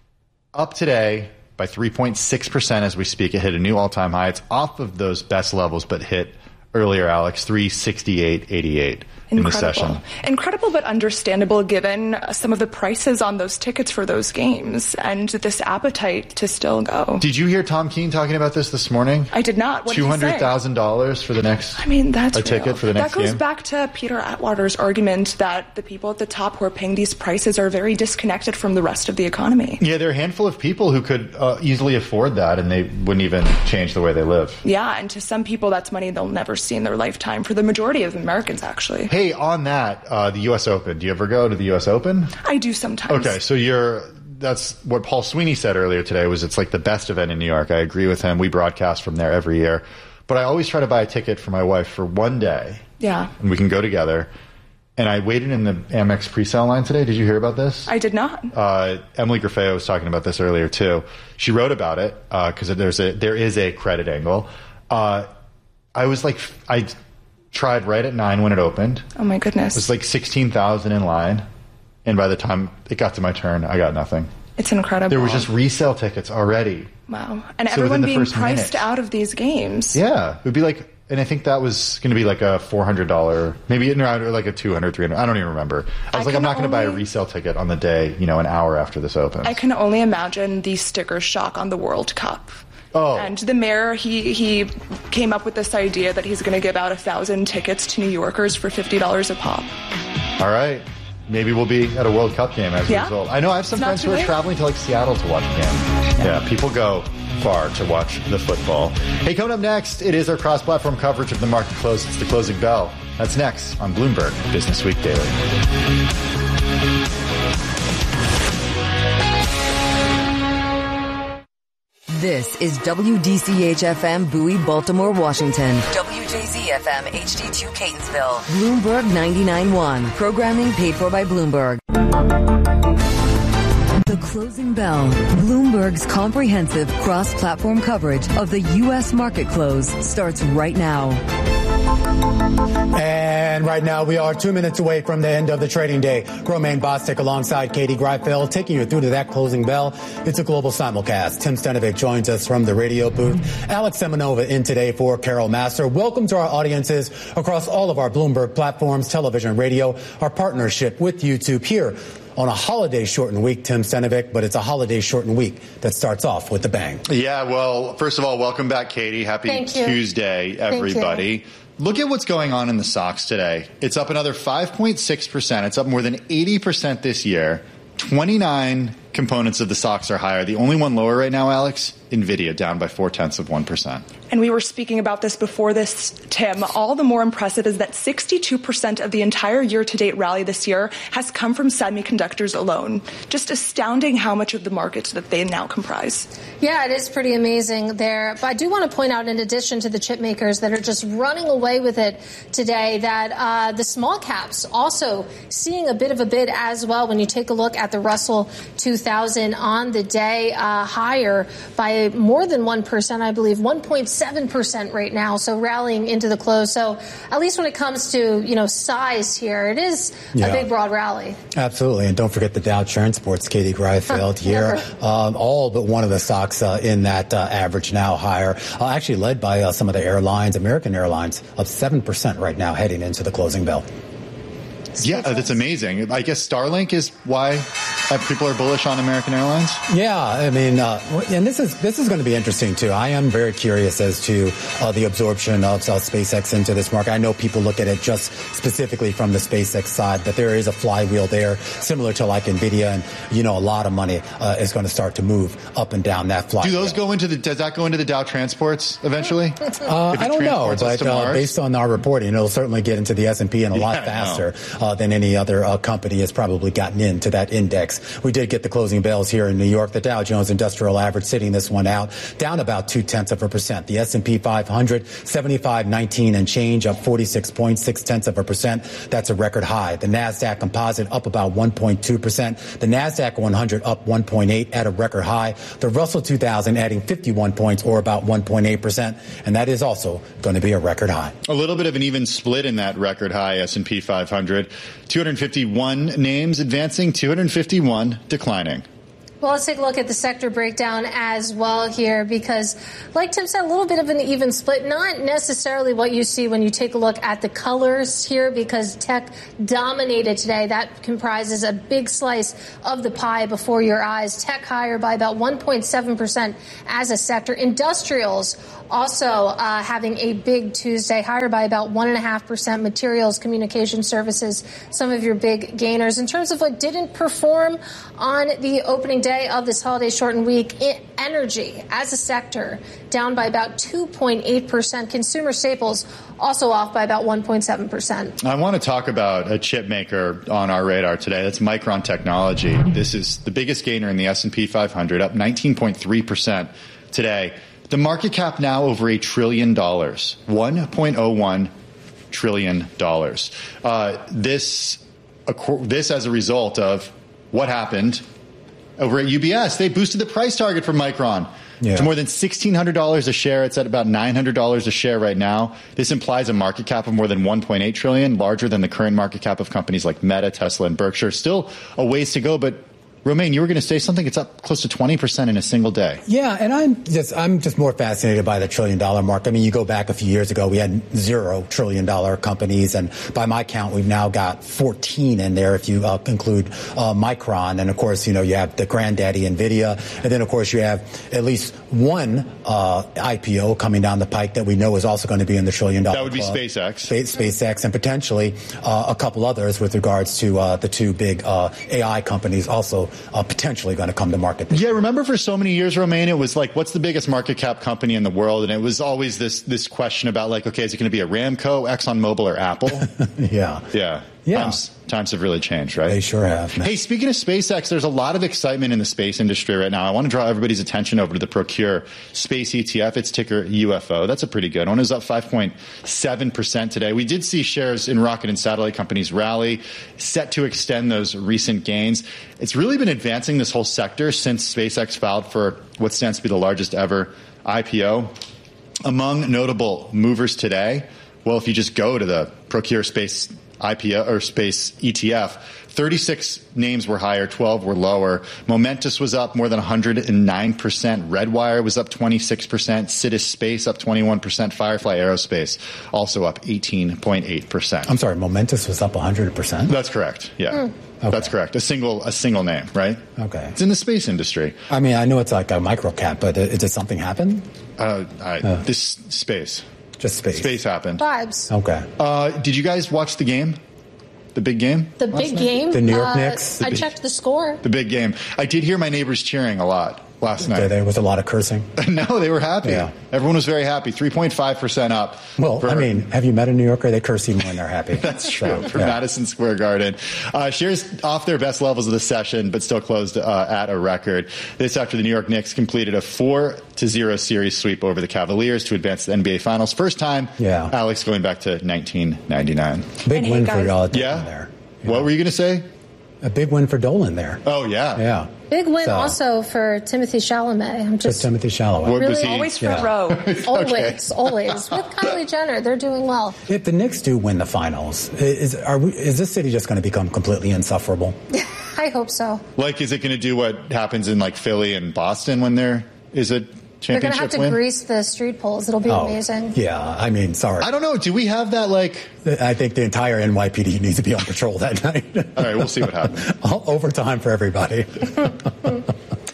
Up today by three point six percent as we speak. It hit a new all-time high. It's off of those best levels, but hit earlier, Alex, three sixty-eight eighty-eight. In the session. Incredible, but understandable given some of the prices on those tickets for those games and this appetite to still go. Did you hear Tom Keene talking about this this morning? I did not. What did he say? two hundred thousand dollars for the next I mean, that's a ticket real. for the next game? That goes game? back to Peter Atwater's argument that the people at the top who are paying these prices are very disconnected from the rest of the economy. Yeah, there are a handful of people who could uh, easily afford that, and they wouldn't even change the way they live. Yeah, and to some people, that's money they'll never see in their lifetime. For the majority of Americans, actually. Hey, on that, Uh, the U S Open. Do you ever go to the U S Open? I do sometimes. Okay, so you're. That's what Paul Sweeney said earlier today. Was it's like the best event in New York. I agree with him. We broadcast from there every year, but I always try to buy a ticket for my wife for one day. Yeah, and we can go together. And I waited in the Amex pre-sale line today. Did you hear about this? I did not. Uh, Emily Graffeo was talking about this earlier too. She wrote about it because uh, there's a there is a credit angle. Uh, I was like I. tried right at nine when it opened. Oh my goodness. It was like sixteen thousand in line. And by the time it got to my turn, I got nothing. It's incredible. There were just resale tickets already. Wow. And so everyone being priced minute. out of these games. Yeah. It would be like, and I think that was going to be like a four hundred dollars, maybe or like a two hundred dollars, three hundred dollars. I don't even remember. I was I like, I'm not going to buy a resale ticket on the day, you know, an hour after this opens. I can only imagine the sticker shock on the World Cup. Oh. And the mayor, he he came up with this idea that he's going to give out a thousand tickets to New Yorkers for fifty dollars a pop. All right. Maybe we'll be at a World Cup game as yeah. a result. I know I have some it's friends who are late. traveling to like Seattle to watch a game. Yeah. yeah, people go far to watch the football. Hey, coming up next, it is our cross-platform coverage of the market close. It's the closing bell. That's next on Bloomberg Business Week Daily. This is W D C H F M Bowie, Baltimore, Washington. W J Z F M H D two Catonsville. Bloomberg ninety-nine point one. Programming paid for by Bloomberg. The Closing Bell. Bloomberg's comprehensive cross-platform coverage of the U S market close starts right now. And right now we are two minutes away from the end of the trading day. Romaine Bostic alongside Katie Greifeld taking you through to that closing bell. It's a global simulcast. Tim Stenovic joins us from the radio booth. Alex Semenova in today for Carol Massar. Welcome to our audiences across all of our Bloomberg platforms, television, radio, our partnership with YouTube here on a holiday shortened week, Tim Stenovic, but it's a holiday shortened week that starts off with a bang. Yeah, well, first of all, welcome back, Katie. Happy Tuesday, everybody. Look at what's going on in the stocks today. It's up another five point six percent. It's up more than eighty percent this year. twenty-nine components of the stocks are higher. The only one lower right now, Alex, NVIDIA, down by four-tenths of one percent. And we were speaking about this before this, Tim. All the more impressive is that sixty-two percent of the entire year-to-date rally this year has come from semiconductors alone. Just astounding how much of the market that they now comprise. Yeah, it is pretty amazing there. But I do want to point out, in addition to the chip makers that are just running away with it today, that uh, the small caps also seeing a bit of a bid as well. When you take a look at the Russell two thousand on the day, uh, higher by more than one percent, I believe, one point seven percent right now. So rallying into the close. So at least when it comes to, you know, size here, it is yeah. a big, broad rally. Absolutely. And don't forget the Dow Transports, Katie Greifeld here. Um, all but one of the stocks uh, in that uh, average now higher, uh, actually led by uh, some of the airlines. American Airlines up seven percent right now heading into the closing bell. Yeah, that's amazing. I guess Starlink is why uh, people are bullish on American Airlines. Yeah, I mean, uh, and this is this is going to be interesting too. I am very curious as to uh, the absorption of uh, SpaceX into this market. I know people look at it just specifically from the SpaceX side, but there is a flywheel there, similar to like NVIDIA, and you know, a lot of money uh, is going to start to move up and down that flywheel. Do those go into the? Does that go into the Dow Transports eventually? Uh, I don't know, but uh, based on our reporting, it'll certainly get into the S and P and a lot yeah, faster uh, than any other uh, company has probably gotten into that index Index. We did get the closing bells here in New York. The Dow Jones Industrial Average sitting this one out, down about two-tenths of a percent. The S and P five hundred, seventy-five nineteen and change, up forty-six points, six-tenths of a percent. That's a record high. The NASDAQ Composite up about one point two percent. The NASDAQ one hundred up one point eight at a record high. The Russell two thousand adding fifty-one points, or about one point eight percent. And that is also going to be a record high. A little bit of an even split in that record high S and P five hundred. two hundred fifty-one names advancing, two hundred fifty-one declining. Well, let's take a look at the sector breakdown as well here, because like Tim said, a little bit of an even split, not necessarily what you see when you take a look at the colors here, because tech dominated today. That comprises a big slice of the pie before your eyes. Tech higher by about one point seven percent as a sector. Industrials also uh, having a big Tuesday, higher by about one point five percent. Materials, communication services, some of your big gainers. In terms of what didn't perform on the opening day of this holiday shortened week, energy as a sector down by about two point eight percent. Consumer staples also off by about one point seven percent. I want to talk about a chip maker on our radar today. That's Micron Technology. This is the biggest gainer in the S and P five hundred, up nineteen point three percent today. The market cap now over a trillion dollars, one point oh one trillion dollars. Uh, this, this as a result of what happened over at U B S. They boosted the price target for Micron yeah. to more than sixteen hundred dollars a share. It's at about nine hundred dollars a share right now. This implies a market cap of more than one point eight trillion dollars, larger than the current market cap of companies like Meta, Tesla, and Berkshire. Still a ways to go, but Romain, you were going to say something. It's up close to twenty percent in a single day. Yeah, and I'm just I'm just more fascinated by the trillion dollar mark. I mean, you go back a few years ago, we had zero trillion dollar companies, and by my count, we've now got fourteen in there if you uh, include uh, Micron. And of course, you know, you have the granddaddy NVIDIA, and then of course you have at least one uh, I P O coming down the pike that we know is also going to be in the trillion dollar. That would be club. SpaceX. Space, SpaceX, and potentially uh, a couple others with regards to uh, the two big uh, A I companies also. Uh, potentially going to come to market this yeah, year. Remember for so many years, Romain, it was like, what's the biggest market cap company in the world? And it was always this this question about like, okay, is it going to be a Ramco, ExxonMobil, or Apple? yeah. Yeah. Yeah. Times, times have really changed, right? They sure have. Man. Hey, speaking of SpaceX, there's a lot of excitement in the space industry right now. I want to draw everybody's attention over to the Procure Space E T F. It's ticker U F O. That's a pretty good one. It was up five point seven percent today. We did see shares in rocket and satellite companies rally, set to extend those recent gains. It's really been advancing this whole sector since SpaceX filed for what stands to be the largest ever I P O. Among notable movers today, well, if you just go to the Procure Space I P O or Space E T F, thirty-six names were higher, twelve were lower. Momentus was up more than one hundred nine percent. Redwire was up twenty-six percent. Sidus Space up twenty-one percent. Firefly Aerospace also up eighteen point eight percent. I'm sorry, Momentus was up one hundred percent? That's correct. Yeah. Mm. Okay. That's correct. A single a single name, right? Okay. It's in the space industry. I mean, I know it's like a micro cap, but uh, did something happen? Uh, I, uh. This space. Just space. Space happened. Vibes. Okay. Uh, did you guys watch the game? The big game? The big game? The New York uh, Knicks? I big, checked the score. The big game. I did hear my neighbors cheering a lot last night. There, there was a lot of cursing? No, they were happy. Yeah. Everyone was very happy. three point five percent up. Well, for, I mean, have you met a New Yorker? They curse even when they're happy. That's true. So, for yeah. Madison Square Garden. Uh, shares off their best levels of the session, but still closed uh, at a record. This after the New York Knicks completed a four to zero series sweep over the Cavaliers to advance to the N B A Finals. First time, yeah. Alex, going back to nineteen ninety-nine. Big and win hey, for y'all yeah? there. What know? were you going to say? A big win for Dolan there. Oh, yeah. Yeah. Big win so, also for Timothy Chalamet. I'm just for Timothy Chalamet. What really was he? Always for yeah. Roe. Always, always. With Kylie Jenner, they're doing well. If the Knicks do win the finals, is are we, is this city just going to become completely insufferable? I hope so. Like, is it going to do what happens in, like, Philly and Boston when there is a They're going to have to win? grease the street poles. It'll be oh, amazing. Yeah, I mean, sorry. I don't know. Do we have that, like... I think the entire N Y P D needs to be on patrol that night. All right, we'll see what happens. Overtime for everybody.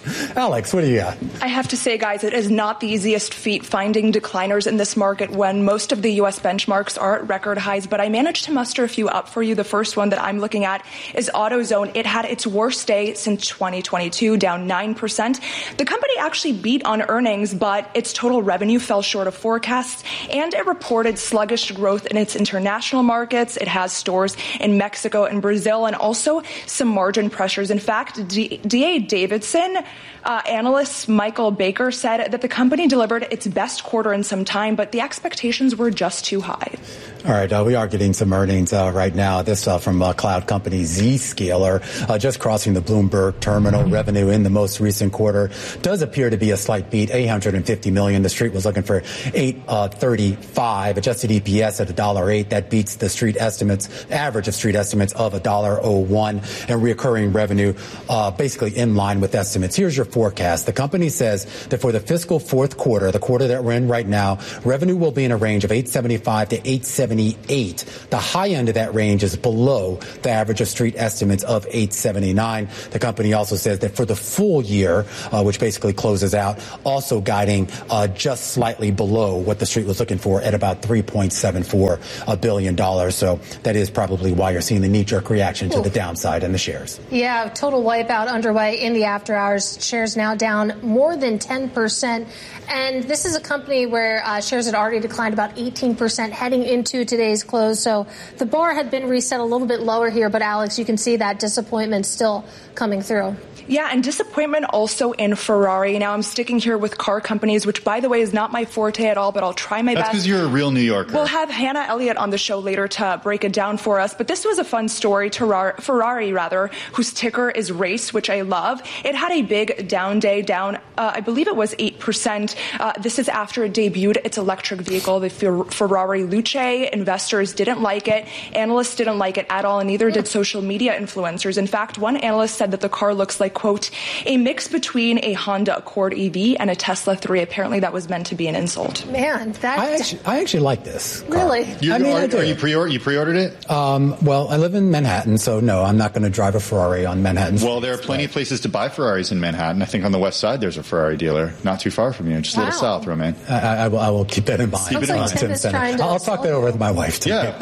Alex, what do you got? I have to say, guys, it is not the easiest feat finding decliners in this market when most of the U S benchmarks are at record highs, but I managed to muster a few up for you. The first one that I'm looking at is AutoZone. It had its worst day since twenty twenty-two, down nine percent. The company actually beat on earnings, but its total revenue fell short of forecasts, and it reported sluggish growth in its international markets. It has stores in Mexico and Brazil, and also some margin pressures. In fact, D A Davidson uh, analyst Michael Baker said that the company delivered its best quarter in some time, but the expectations were just too high. All right, uh, we are getting some earnings uh, right now. This uh, from uh, cloud company Zscaler, uh, just crossing the Bloomberg terminal. Revenue in the most recent quarter does appear to be a slight beat, eight hundred fifty million dollars. The street was looking for eight thirty-five. Adjusted E P S at one dollar oh eight. That beats the street estimates, average of street estimates of one dollar oh one, and recurring revenue uh, basically in line with estimates. Here's your forecast. The company says that for the fiscal fourth quarter, the quarter that we're in right now, revenue will be in a range of eight seventy-five to eight seventy-eight. The high end of that range is below the average of street estimates of eight seventy-nine. The company also says that for the full year, uh, which basically closes out, also guiding uh, just slightly below what the street was looking for at about three point seven four billion dollars. So that is probably why you're seeing the knee-jerk reaction to the downside in the shares. Yeah, total wipeout underway in the after hours. Shares now down more than ten percent. And this is a company where uh, shares had already declined about eighteen percent heading into today's close. So the bar had been reset a little bit lower here. But, Alex, you can see that disappointment still coming through. Yeah, and disappointment also in Ferrari. Now, I'm sticking here with car companies, which, by the way, is not my forte at all, but I'll try my That's best. That's because you're a real New Yorker. We'll have Hannah Elliott on the show later to break it down for us. But this was a fun story. Ferrari, rather, whose ticker is RACE, which I love. It had a big down day, down, uh, I believe it was eight percent. Uh, this is after it debuted its electric vehicle, the Ferrari Luce. Investors didn't like it. Analysts didn't like it at all, and neither did social media influencers. In fact, one analyst said that the car looks like, quote, a mix between a Honda Accord E V and a Tesla three. Apparently that was meant to be an insult. Man, that... I actually, I actually like this car. Really? You, I mean, are, I do. are you, pre-order, you pre-ordered it? Um, well, I live in Manhattan, so no, I'm not going to drive a Ferrari on Manhattan. Well, there are plenty of places to buy Ferraris in Manhattan. I think on the west side there's a Ferrari dealer, not too far from you, just a wow. little south, Romaine. I, I, will, I will keep that in mind. Keep it in like mind. Tim is I'll talk that over with my wife too. Yeah.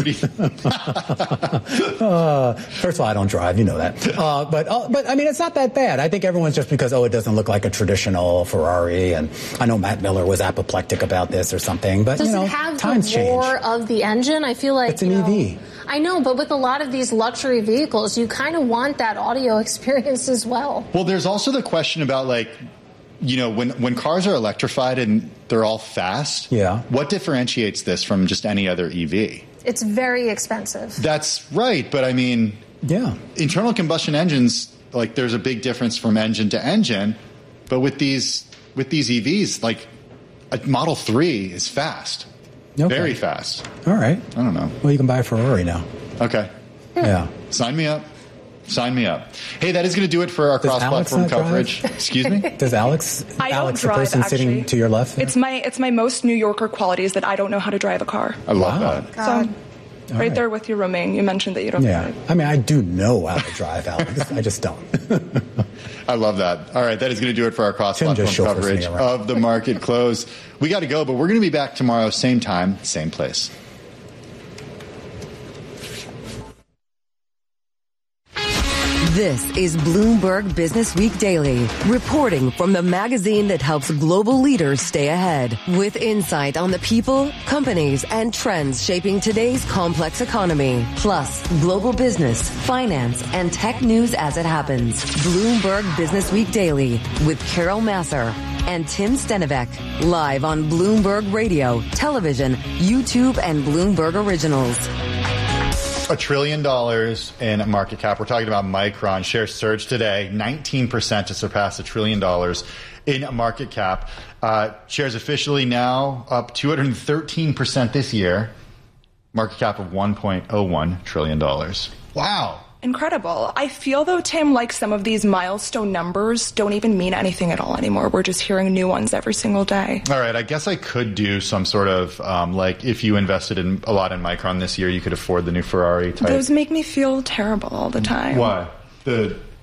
uh, first of all, I don't drive, you know that. Uh, but, uh, but I mean, it's not that bad. I think everyone's just because, oh, it doesn't look like a traditional Ferrari. And I know Matt Miller was apoplectic about this or something, but Does you know, it have times the roar change. of the engine? I feel like it's an you know, E V. I know, but with a lot of these luxury vehicles, you kind of want that audio experience as well. Well, there's also the question about, like, you know, when, when cars are electrified and they're all fast, yeah. what differentiates this from just any other E V? It's very expensive. That's right, but I mean, yeah, internal combustion engines, like, there's a big difference from engine to engine, but with these with these E Vs, like, a Model three is fast. Okay. Very fast. All right. I don't know. Well, you can buy a Ferrari now. Okay. Yeah. Sign me up. Sign me up. Hey, that is going to do it for our cross-platform coverage. Excuse me? Does Alex, I Alex don't the drive, person actually. sitting to your left? It's my it's my most New Yorker qualities that I don't know how to drive a car. I love wow. that. So, right, right. there with you, Romaine. You mentioned that you don't Yeah. drive. I mean, I do know how to drive, Alex. I just don't. I love that. All right, that is going to do it for our cross-platform coverage of the market close. We got to go, but we're going to be back tomorrow, same time, same place. This is Bloomberg Business Week Daily, reporting from the magazine that helps global leaders stay ahead, with insight on the people, companies, and trends shaping today's complex economy, plus global business, finance, and tech news as it happens. Bloomberg Business Week Daily with Carol Masser and Tim Stenivek, live on Bloomberg Radio, television, YouTube, and Bloomberg Originals. A trillion dollars in market cap. We're talking about Micron. Shares surged today, nineteen percent to surpass a trillion dollars in market cap. Uh, shares officially now up two hundred thirteen percent this year. Market cap of one point oh one trillion dollars. Wow. Incredible. I feel, though, Tim, like some of these milestone numbers don't even mean anything at all anymore. We're just hearing new ones every single day. All right. I guess I could do some sort of, um, like, if you invested in a lot in Micron this year, you could afford the new Ferrari type. Those make me feel terrible all the time. Why? The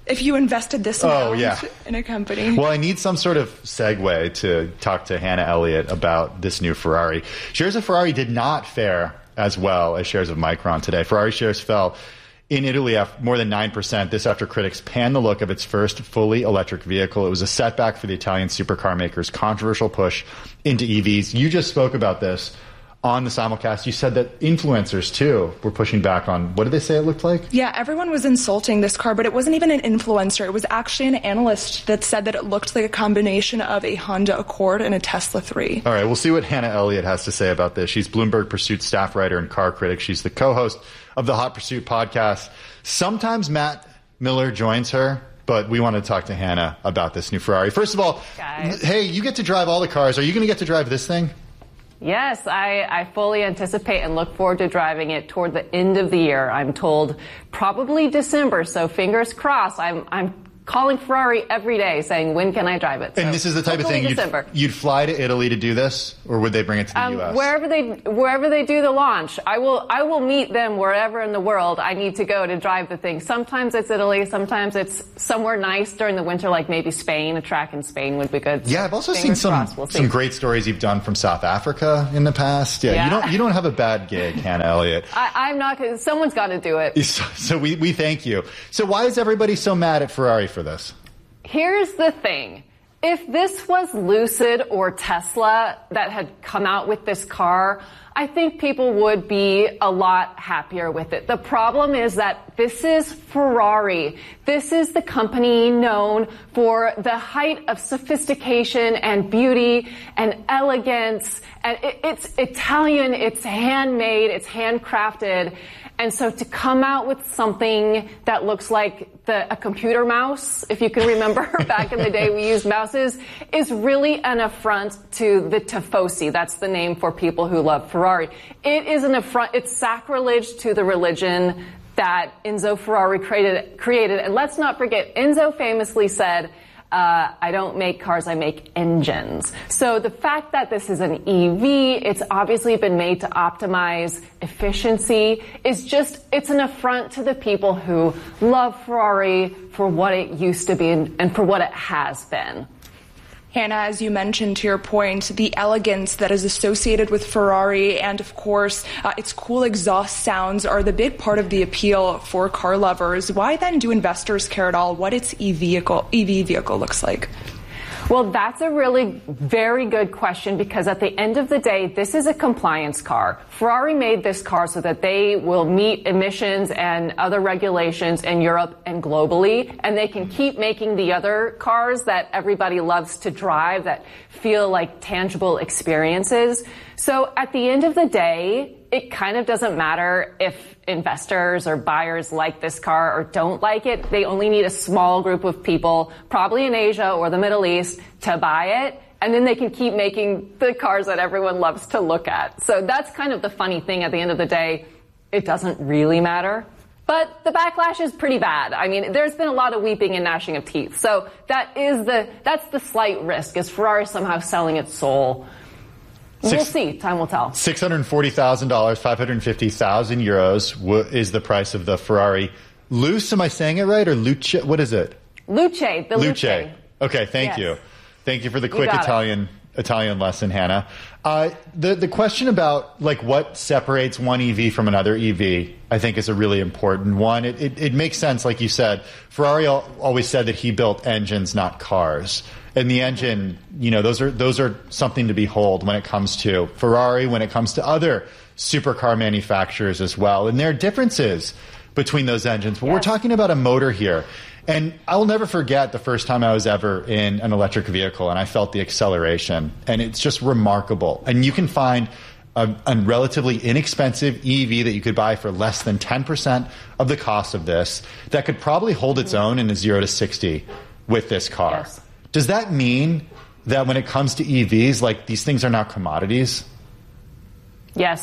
if you invested this amount oh, yeah. in a company. Well, I need some sort of segue to talk to Hannah Elliott about this new Ferrari. Shares of Ferrari did not fare as well as shares of Micron today. Ferrari shares fell in Italy more than nine percent. This after critics panned the look of its first fully electric vehicle. It was a setback for the Italian supercar maker's controversial push into E Vs. You just spoke about this on the simulcast. You said that influencers, too, were pushing back on, what did they say it looked like? Yeah, everyone was insulting this car, but it wasn't even an influencer. It was actually an analyst that said that it looked like a combination of a Honda Accord and a Tesla three. All right, we'll see what Hannah Elliott has to say about this. She's Bloomberg Pursuit staff writer and car critic. She's the co-host of the Hot Pursuit podcast. Sometimes Matt Miller joins her, but we want to talk to Hannah about this new Ferrari. First of all, Guys. hey, you get to drive all the cars. Are you going to get to drive this thing? Yes, I, I fully anticipate and look forward to driving it toward the end of the year. I'm told probably December, so fingers crossed. I'm I'm calling Ferrari every day saying, when can I drive it? So and this is the type of thing you'd, you'd fly to Italy to do this, or would they bring it to the um, U S? Wherever they wherever they do the launch, I will I will meet them wherever in the world I need to go to drive the thing. Sometimes it's Italy, sometimes it's somewhere nice during the winter, like maybe Spain. A track in Spain would be good. So yeah, I've also seen some we'll some great stories you've done from South Africa in the past. Yeah, yeah. you don't you don't have a bad gig, Hannah Elliott. I, I'm not. Someone's got to do it. So, so we we thank you. So why is everybody so mad at Ferrari for this? Here's the thing. If this was Lucid or Tesla that had come out with this car, I think people would be a lot happier with it. The problem is that this is Ferrari. This is the company known for the height of sophistication and beauty and elegance. And it, it's Italian, it's handmade, it's handcrafted. And so to come out with something that looks like the, a computer mouse, if you can remember back in the day we used mouses, is really an affront to the Tifosi. That's the name for people who love Ferrari. It is an affront. It's sacrilege to the religion that Enzo Ferrari created. created. And let's not forget, Enzo famously said, Uh, I don't make cars, I make engines. So the fact that this is an E V, it's obviously been made to optimize efficiency, is just, it's an affront to the people who love Ferrari for what it used to be and, and for what it has been. Hannah, as you mentioned, to your point, the elegance that is associated with Ferrari and, of course, uh, its cool exhaust sounds are the big part of the appeal for car lovers. Why then do investors care at all what its E V vehicle, E V vehicle looks like? Well, that's a really very good question, because at the end of the day, this is a compliance car. Ferrari made this car so that they will meet emissions and other regulations in Europe and globally, and they can keep making the other cars that everybody loves to drive that feel like tangible experiences. So at the end of the day, it kind of doesn't matter if investors or buyers like this car or don't like it. They only need a small group of people, probably in Asia or the Middle East, to buy it. And then they can keep making the cars that everyone loves to look at. So that's kind of the funny thing. At the end of the day, it doesn't really matter. But the backlash is pretty bad. I mean, there's been a lot of weeping and gnashing of teeth. So that is the, that's the slight risk, is Ferrari somehow selling its soul. We'll Six, see. Time will tell. six hundred forty thousand dollars, five hundred fifty thousand euros w- is the price of the Ferrari Luce. Am I saying it right? Or Luce? What is it? Luce. The Luce. Luce. Okay, thank yes. you. Thank you for the quick Italian it. Italian lesson, Hannah. Uh, the, the question about like what separates one E V from another E V, I think, is a really important one. It, it, it makes sense, like you said. Ferrari al- always said that he built engines, not cars. And the engine, you know, those are those are something to behold when it comes to Ferrari, when it comes to other supercar manufacturers as well. And there are differences between those engines. But yes. we're talking about a motor here. And I'll never forget the first time I was ever in an electric vehicle and I felt the acceleration. And it's just remarkable. And you can find a, a relatively inexpensive E V that you could buy for less than ten percent of the cost of this that could probably hold its own in a zero to sixty with this car. Yes. Does that mean that when it comes to E Vs, like these things are now commodities? Yes.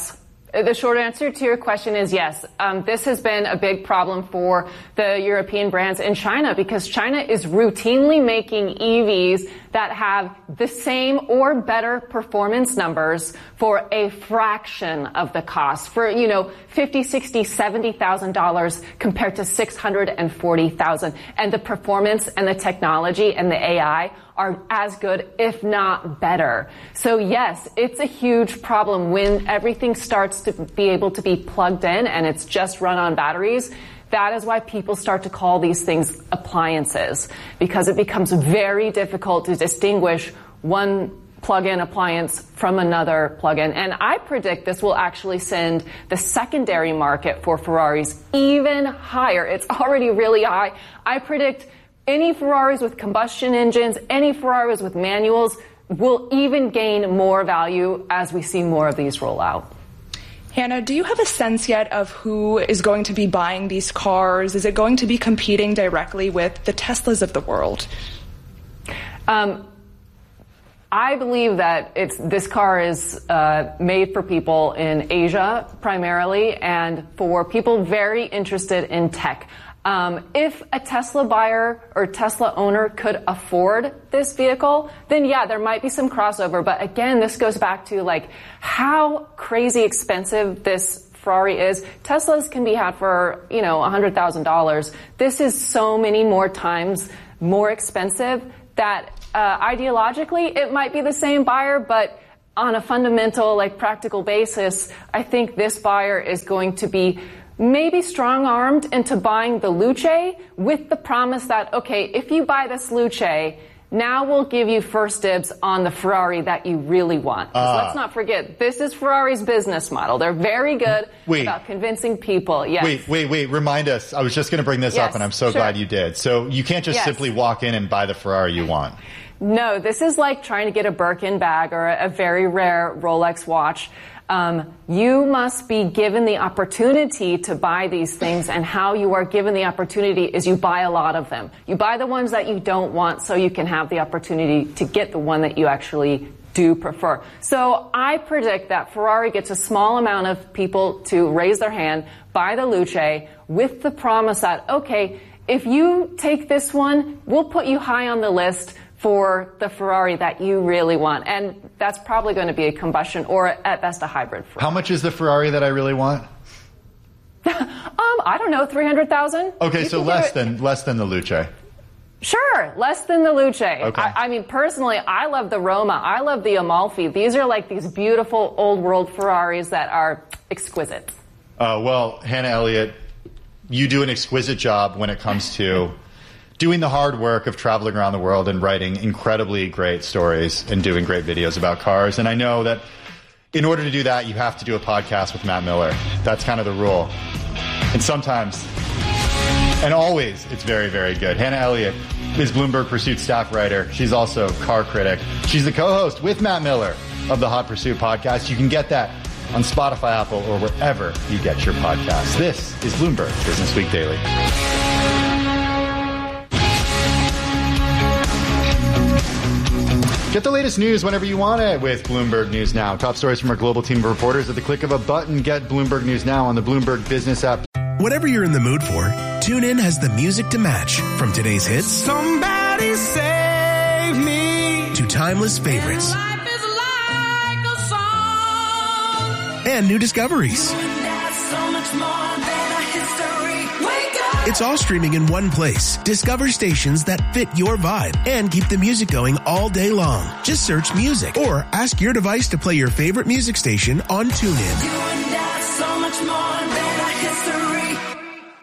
The short answer to your question is yes. Um, this has been a big problem for the European brands in China because China is routinely making E Vs that have the same or better performance numbers for a fraction of the cost, for, you know, fifty, sixty, seventy thousand dollars compared to six hundred forty thousand. And the performance and the technology and the A I are as good, if not better. So yes, it's a huge problem when everything starts to be able to be plugged in and it's just run on batteries. That is why people start to call these things appliances, because it becomes very difficult to distinguish one plug-in appliance from another plug-in. And I predict this will actually send the secondary market for Ferraris even higher. It's already really high. I predict any Ferraris with combustion engines, any Ferraris with manuals will even gain more value as we see more of these roll out. Hannah, do you have a sense yet of who is going to be buying these cars? Is it going to be competing directly with the Teslas of the world? Um, I believe that it's this car is uh, made for people in Asia primarily and for people very interested in tech. Um, if a Tesla buyer or Tesla owner could afford this vehicle, then yeah, there might be some crossover. But again, this goes back to like how crazy expensive this Ferrari is. Teslas can be had for, you know, one hundred thousand dollars. This is so many more times more expensive that uh, ideologically it might be the same buyer, but on a fundamental, like practical basis, I think this buyer is going to be maybe strong-armed into buying the Luce with the promise that, okay, if you buy this Luce, now we'll give you first dibs on the Ferrari that you really want. Uh, let's not forget, this is Ferrari's business model. They're very good wait, about convincing people. Yes. Wait, wait, wait. Remind us. I was just going to bring this yes, up, and I'm so sure. glad you did. So you can't just yes. simply walk in and buy the Ferrari you want. No, this is like trying to get a Birkin bag or a very rare Rolex watch. Um, you must be given the opportunity to buy these things, and how you are given the opportunity is you buy a lot of them. You buy the ones that you don't want so you can have the opportunity to get the one that you actually do prefer. So I predict that Ferrari gets a small amount of people to raise their hand, buy the Luce, with the promise that, okay, if you take this one, we'll put you high on the list for the Ferrari that you really want. And that's probably going to be a combustion or at best a hybrid Ferrari. How much is the Ferrari that I really want? um, I don't know, three hundred thousand dollars. Okay, you so less than less than the Luce. Sure, less than the Luce. Okay. I, I mean, personally, I love the Roma. I love the Amalfi. These are like these beautiful old world Ferraris that are exquisite. Uh, well, Hannah Elliott, you do an exquisite job when it comes to doing the hard work of traveling around the world and writing incredibly great stories and doing great videos about cars. And I know that in order to do that, you have to do a podcast with Matt Miller. That's kind of the rule. And sometimes, and always, it's very, very good. Hannah Elliott is Bloomberg Pursuit staff writer. She's also car critic. She's the co-host with Matt Miller of the Hot Pursuit podcast. You can get that on Spotify, Apple, or wherever you get your podcasts. This is Bloomberg Business Week Daily. Get the latest news whenever you want it with Bloomberg News Now. Top stories from our global team of reporters at the click of a button. Get Bloomberg News Now on the Bloomberg Business app. Whatever you're in the mood for, TuneIn has the music to match. From today's hits, Somebody Save Me, to timeless favorites. And life is like a song. And new discoveries. So much more than a history. Wake up. It's all streaming in one place. Discover stations that fit your vibe and keep the music going all day long. Just search music or ask your device to play your favorite music station on TuneIn. You and I, so much more than a history.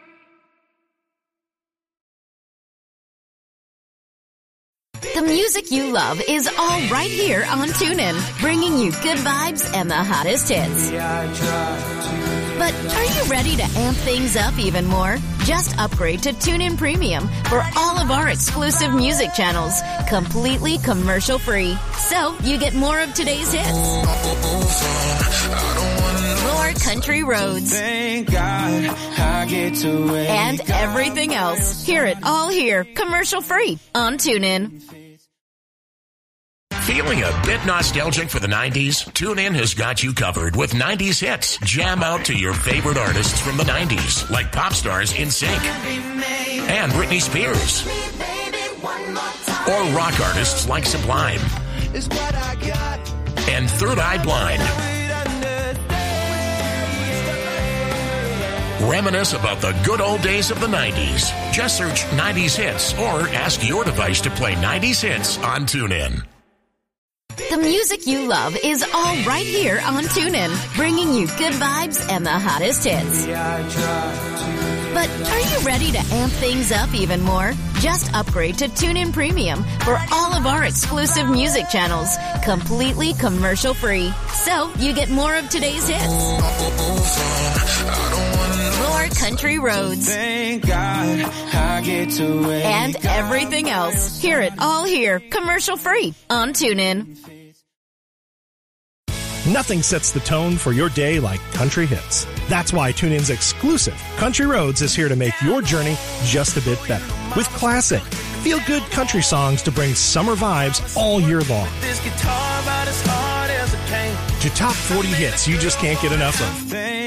The music you love is all right here on TuneIn, bringing you good vibes and the hottest hits. But are you ready to amp things up even more? Just upgrade to TuneIn Premium for all of our exclusive music channels, completely commercial-free. So you get more of today's hits, more country roads, Thank God I get to wake and everything else. Hear it all here, commercial-free on TuneIn. Feeling a bit nostalgic for the nineties? TuneIn has got you covered with nineties hits. Jam out to your favorite artists from the nineties, like pop stars NSYNC and Britney Spears, or rock artists like Sublime and Third Eye Blind. Reminisce about the good old days of the nineties. Just search nineties hits or ask your device to play nineties hits on TuneIn. The music you love is all right here on TuneIn, bringing you good vibes and the hottest hits. But are you ready to amp things up even more? Just upgrade to TuneIn Premium for all of our exclusive music channels, completely commercial-free. So you get more of today's hits, more country roads, and everything else. Hear it all here, commercial-free on TuneIn. Nothing sets the tone for your day like country hits. That's why TuneIn's exclusive Country Roads is here to make your journey just a bit better. With classic, feel-good country songs to bring summer vibes all year long. To top forty hits you just can't get enough of.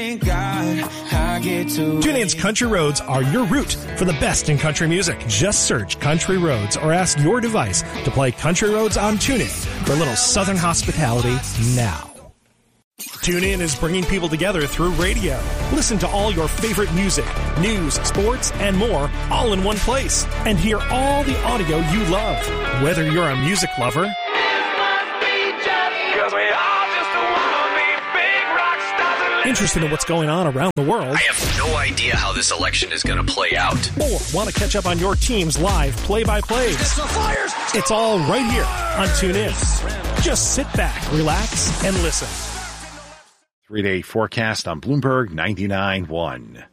TuneIn's Country Roads are your route for the best in country music. Just search Country Roads or ask your device to play Country Roads on TuneIn for a little southern hospitality now. TuneIn is bringing people together through radio. Listen to all your favorite music, news, sports, and more all in one place. And hear all the audio you love. Whether you're a music lover, interested in what's going on around the world, I have no idea how this election is going to play out, or want to catch up on your team's live play-by-plays, it's all right here on TuneIn. Just sit back, relax, and listen. Three-day forecast on Bloomberg ninety-nine point one.